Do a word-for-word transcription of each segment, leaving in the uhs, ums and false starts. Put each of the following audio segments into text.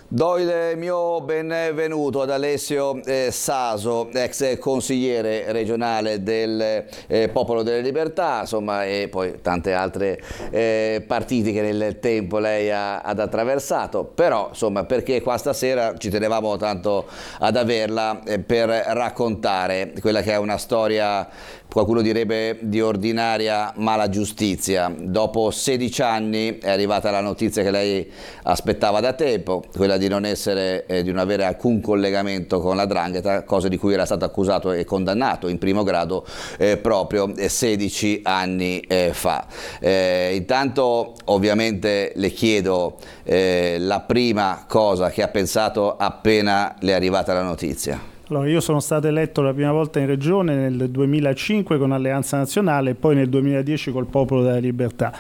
Do il mio benvenuto ad Alessio eh, Saso, ex consigliere regionale del eh, Popolo delle Libertà, insomma, e poi tante altre eh, partiti che nel tempo lei ha ad attraversato. Però, insomma, perché qua stasera ci tenevamo tanto ad averla eh, per raccontare quella che è una storia, qualcuno direbbe di ordinaria mala giustizia. Dopo sedici anni è arrivata la notizia che lei aspettava da tempo, quella di non essere, eh, di non avere alcun collegamento con la 'ndrangheta, cosa di cui era stato accusato e condannato in primo grado eh, proprio eh, sedici anni eh, fa. Eh, intanto ovviamente le chiedo eh, la prima cosa che ha pensato appena le è arrivata la notizia. Allora, io sono stato eletto la prima volta in regione nel duemilacinque con Alleanza Nazionale e poi nel duemiladieci col Popolo della Libertà.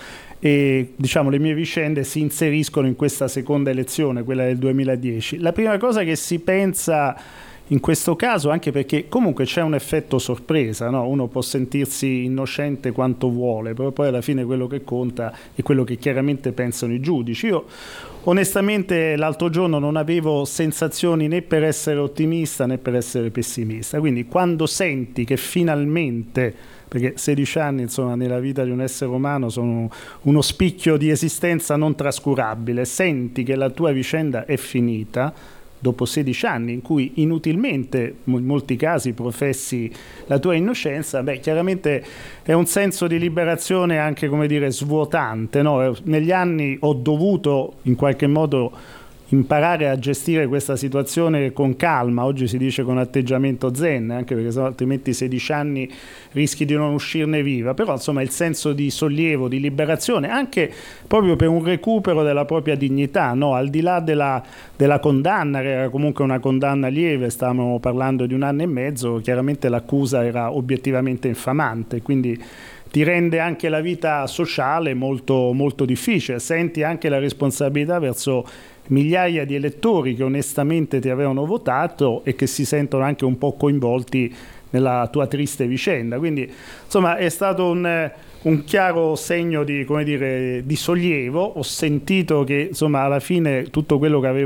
E diciamo le mie vicende si inseriscono in questa seconda elezione, quella del duemiladieci. La prima cosa che si pensa in questo caso, anche perché comunque c'è un effetto sorpresa, no? Uno può sentirsi innocente quanto vuole, però poi alla fine quello che conta è quello che chiaramente pensano i giudici. Io onestamente l'altro giorno non avevo sensazioni né per essere ottimista né per essere pessimista, quindi quando senti che finalmente, perché sedici anni insomma nella vita di un essere umano sono uno spicchio di esistenza non trascurabile, senti che la tua vicenda è finita dopo sedici anni in cui inutilmente in molti casi professi la tua innocenza, beh, chiaramente è un senso di liberazione anche, come dire, svuotante, no? Negli anni ho dovuto in qualche modo imparare a gestire questa situazione con calma, oggi si dice con atteggiamento zen, anche perché sennò altrimenti sedici anni rischi di non uscirne viva, però insomma il senso di sollievo, di liberazione, anche proprio per un recupero della propria dignità, no? Al di là della, della condanna, che era comunque una condanna lieve, stavamo parlando di un anno e mezzo, chiaramente l'accusa era obiettivamente infamante, quindi ti rende anche la vita sociale molto, molto difficile, senti anche la responsabilità verso migliaia di elettori che onestamente ti avevano votato e che si sentono anche un po' coinvolti nella tua triste vicenda. Quindi insomma è stato un, un chiaro segno di, come dire, di sollievo. Ho sentito che insomma alla fine tutto quello che avevo